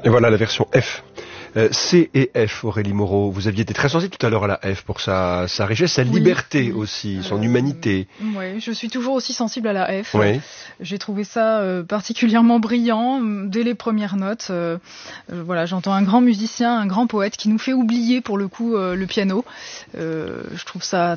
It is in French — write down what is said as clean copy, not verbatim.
Et voilà la version F. C et F, Aurélie Moreau, vous aviez été très sensible tout à l'heure à la F pour sa richesse, sa liberté aussi, son humanité. Oui, je suis toujours aussi sensible à la F. Oui. J'ai trouvé ça particulièrement brillant dès les premières notes. Voilà, j'entends un grand musicien, un grand poète qui nous fait oublier pour le coup le piano. Je trouve ça